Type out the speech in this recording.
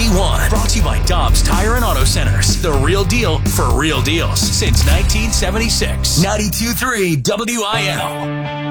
HD1. Brought to you by Dobbs Tire and Auto Centers. The real deal for real deals since 1976. 92.3 WIL.